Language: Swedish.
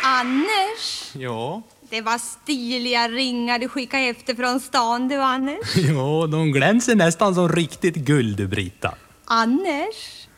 Anders? Ja? Det var stiliga ringar du skickade efter från stan, du, Anders. Ja, de glänser nästan som riktigt guld, Britta. Anders?